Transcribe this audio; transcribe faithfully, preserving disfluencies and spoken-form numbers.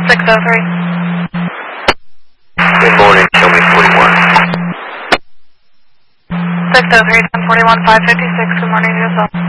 six oh three. Good morning, show me forty-one. six oh three, ten forty-one, five fifty-six, good morning to yourself.